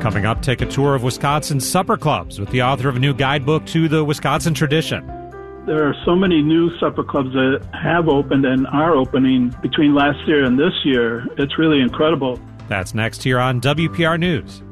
Coming up, take a tour of Wisconsin's supper clubs with the author of a new guidebook to the Wisconsin tradition. There are so many new supper clubs that have opened and are opening between last year and this year. It's really incredible. That's next here on WPR News.